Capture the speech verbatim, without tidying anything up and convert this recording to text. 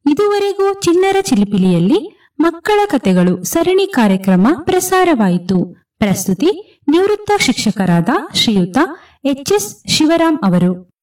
ಇದುವರೆಗೂ ಚಿಣ್ಣರ ಚಿಲಿಪಿಲಿಯಲ್ಲಿ ಮಕ್ಕಳ ಕಥೆಗಳು ಸರಣಿ ಕಾರ್ಯಕ್ರಮ ಪ್ರಸಾರವಾಯಿತು. ಪ್ರಸ್ತುತಿ ನಿವೃತ್ತ ಶಿಕ್ಷಕರಾದ ಶ್ರೀಯುತ ಎಚ್ ಎಸ್ ಶಿವರಾಮ್ ಅವರು.